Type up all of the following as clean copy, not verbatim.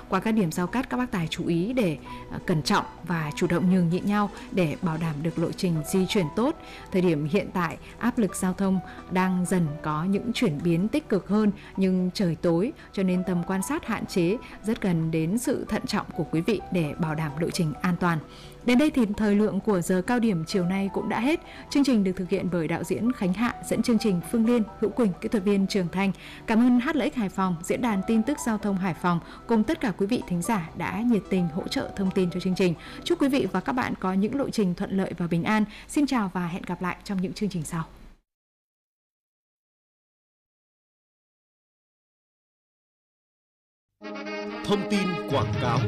Qua các điểm giao cắt, các bác tài chú ý để cẩn trọng và chủ động nhường nhịn nhau để bảo đảm được lộ trình di chuyển tốt. Thời điểm hiện tại, áp lực giao thông đang dần có những chuyển biến tích cực hơn, nhưng trời tối cho nên tầm quan sát hạn chế, rất cần đến sự thận trọng của quý vị để bảo đảm lộ trình an toàn. Đến đây thì thời lượng của giờ cao điểm chiều nay cũng đã hết. Chương trình được thực hiện bởi đạo diễn Khánh Hạ, dẫn chương trình Phương Liên, Hữu Quỳnh, kỹ thuật viên Trường Thanh. Cảm ơn HLX Hải Phòng, Diễn đàn Tin tức Giao thông Hải Phòng cùng tất cả quý vị thính giả đã nhiệt tình hỗ trợ thông tin cho chương trình. Chúc quý vị và các bạn có những lộ trình thuận lợi và bình an. Xin chào và hẹn gặp lại trong những chương trình sau. Thông tin quảng cáo.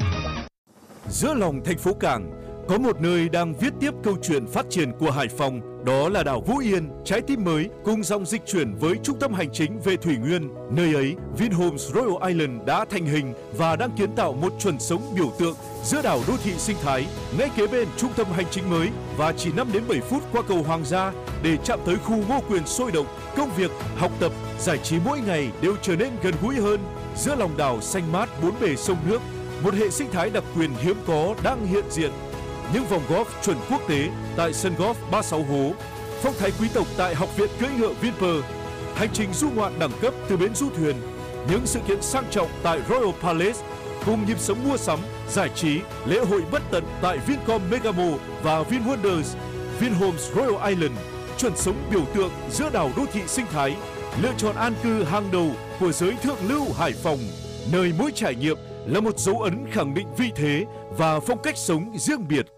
Giữa lòng thành phố Cảng có một nơi đang viết tiếp câu chuyện phát triển của Hải Phòng, đó là đảo Vũ Yên, trái tim mới cùng dòng dịch chuyển với trung tâm hành chính về Thủy Nguyên. Nơi ấy, Vinhomes Royal Island đã thành hình và đang kiến tạo một chuẩn sống biểu tượng giữa đảo đô thị sinh thái, ngay kế bên trung tâm hành chính mới và chỉ 5 đến 7 phút qua cầu Hoàng gia để chạm tới khu Ngô Quyền sôi động. Công việc, học tập, giải trí mỗi ngày đều trở nên gần gũi hơn. Giữa lòng đảo xanh mát bốn bề sông nước, một hệ sinh thái đặc quyền hiếm có đang hiện diện. Những vòng golf chuẩn quốc tế tại sân golf 36 hố, phong thái quý tộc tại học viện cưỡi ngựa Vinpearl, hành trình du ngoạn đẳng cấp từ bến du thuyền, những sự kiện sang trọng tại Royal Palace, cùng nhịp sống mua sắm, giải trí, lễ hội bất tận tại Vincom Megamo và VinWonders. Vinhomes Royal Island, chuẩn sống biểu tượng giữa đảo đô thị sinh thái, lựa chọn an cư hàng đầu của giới thượng lưu Hải Phòng, nơi mỗi trải nghiệm là một dấu ấn khẳng định vị thế và phong cách sống riêng biệt.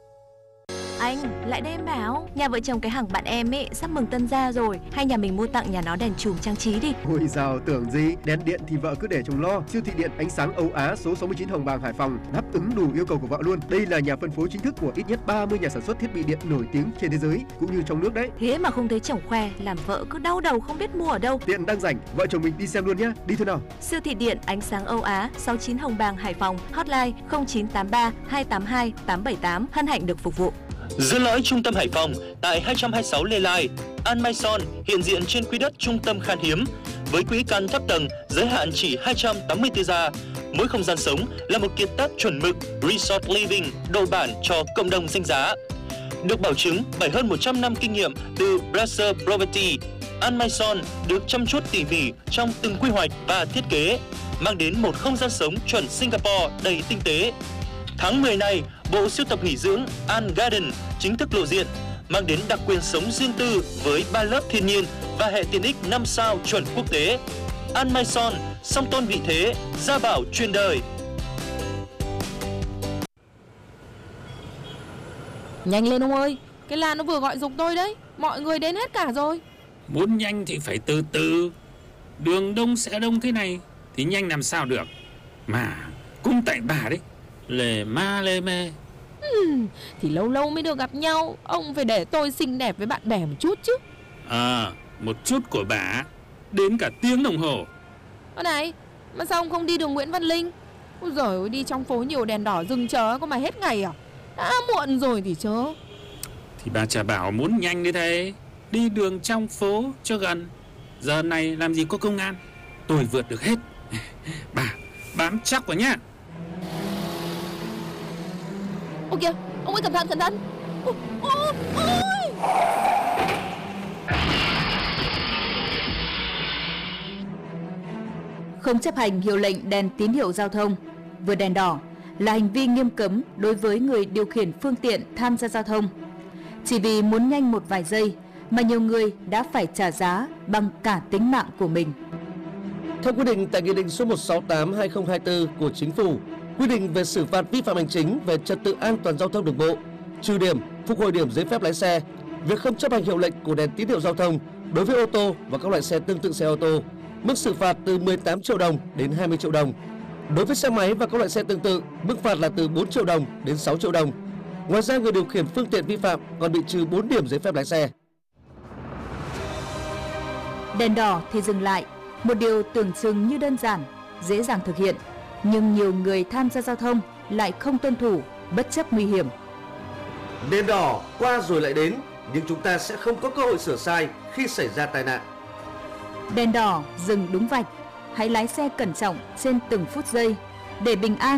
Anh, lại đây em bảo, nhà vợ chồng cái hàng bạn em ấy sắp mừng tân gia rồi, hay nhà mình mua tặng nhà nó đèn chùm trang trí đi. Ôi dào, tưởng gì, đèn điện thì vợ cứ để chồng lo. Siêu thị điện ánh sáng Âu Á số 69 Hồng Bàng, Hải Phòng đáp ứng đủ yêu cầu của vợ luôn. Đây là nhà phân phối chính thức của ít nhất 30 nhà sản xuất thiết bị điện nổi tiếng trên thế giới cũng như trong nước đấy. Thế mà không thấy chồng khoe, làm vợ cứ đau đầu không biết mua ở đâu. Tiện đang rảnh, vợ chồng mình đi xem luôn nhé. Đi thôi nào. Siêu thị điện ánh sáng Âu Á 69 Hồng Bàng, Hải Phòng, hotline 0983 282 878, hân hạnh được phục vụ. Giữa lõi trung tâm Hải Phòng, tại 226 Lê Lai, An Mai Son hiện diện trên quỹ đất trung tâm khan hiếm, với quỹ căn thấp tầng giới hạn chỉ 284 gia. Mỗi không gian sống là một kiệt tác chuẩn mực Resort Living đồ bản cho cộng đồng danh giá. Được bảo chứng bởi hơn 100 năm kinh nghiệm từ Brasser Property, An Mai Son được chăm chút tỉ mỉ trong từng quy hoạch và thiết kế, mang đến một không gian sống chuẩn Singapore đầy tinh tế. Tháng 10 này, bộ sưu tập nghỉ dưỡng An Garden chính thức lộ diện, mang đến đặc quyền sống riêng tư với 3 lớp thiên nhiên và hệ tiện ích 5 sao chuẩn quốc tế. An Mai Son, song tôn vị thế, gia bảo truyền đời. Nhanh lên ông ơi, cái Lan nó vừa gọi giục tôi đấy, mọi người đến hết cả rồi. Muốn nhanh thì phải từ từ, đường đông sẽ đông thế này thì nhanh làm sao được. Mà cũng tại bà đấy, lề ma lề mê. Thì lâu lâu mới được gặp nhau, ông phải để tôi xinh đẹp với bạn bè một chút chứ. Một chút của bà đến cả tiếng đồng hồ. Ơ này, mà sao ông không đi đường Nguyễn Văn Linh? Ôi giời ơi, đi trong phố nhiều đèn đỏ dừng chờ có mà hết ngày à? Đã muộn rồi thì chớ. Thì bà chả bảo muốn nhanh như thế, đi đường trong phố cho gần. Giờ này làm gì có công an, tôi vượt được hết. Bà bám chắc vào nhá. Ôi kìa, ông ơi cẩn thận, cẩn thận. Ôi. Không chấp hành hiệu lệnh đèn tín hiệu giao thông, vượt đèn đỏ là hành vi nghiêm cấm đối với người điều khiển phương tiện tham gia giao thông. Chỉ vì muốn nhanh một vài giây mà nhiều người đã phải trả giá bằng cả tính mạng của mình. Theo quy định tại Nghị định số 168/2024 của Chính phủ, quy định về xử phạt vi phạm hành chính về trật tự an toàn giao thông đường bộ, trừ điểm, phục hồi điểm giấy phép lái xe, việc không chấp hành hiệu lệnh của đèn tín hiệu giao thông đối với ô tô và các loại xe tương tự xe ô tô, mức xử phạt từ 18 triệu đồng đến 20 triệu đồng. Đối với xe máy và các loại xe tương tự, mức phạt là từ 4 triệu đồng đến 6 triệu đồng. Ngoài ra, người điều khiển phương tiện vi phạm còn bị trừ 4 điểm giấy phép lái xe. Đèn đỏ thì dừng lại, một điều tưởng chừng như đơn giản, dễ dàng thực hiện, nhưng nhiều người tham gia giao thông lại không tuân thủ, bất chấp nguy hiểm. Đèn đỏ qua rồi lại đến, nhưng chúng ta sẽ không có cơ hội sửa sai khi xảy ra tai nạn. Đèn đỏ dừng đúng vạch, hãy lái xe cẩn trọng trên từng phút giây để bình an